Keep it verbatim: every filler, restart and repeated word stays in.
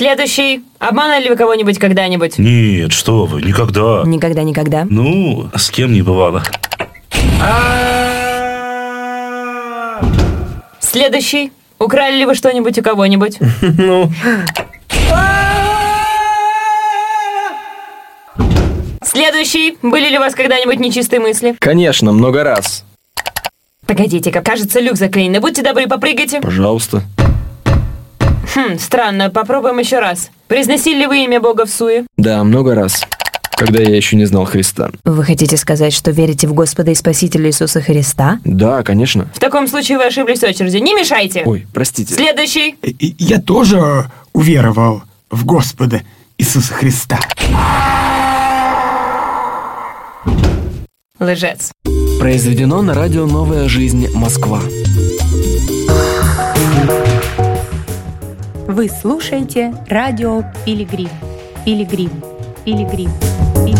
Следующий. Обманывали вы кого-нибудь когда-нибудь? Нет, что вы, никогда. Никогда-никогда. Ну, с кем не бывало. Следующий. Украли ли вы что-нибудь у кого-нибудь? Ну... Следующий. Были ли у вас когда-нибудь нечистые мысли? Конечно, много раз. Погодите-ка, кажется, люк заклеен. Будьте добры, попрыгайте. Пожалуйста. Хм, странно, попробуем еще раз. Произносили ли вы имя Бога всуе? Да, много раз. Когда я еще не знал Христа. Вы хотите сказать, что верите в Господа и Спасителя Иисуса Христа? Да, конечно. В таком случае вы ошиблись очередью. Не мешайте. Ой, простите. Следующий. Я тоже уверовал в Господа Иисуса Христа. Лжец. Произведено на радио «Новая жизнь. Москва». Вы слушаете радио «Пилигрим». Пилигрим. Пилигрим. Пилигрим.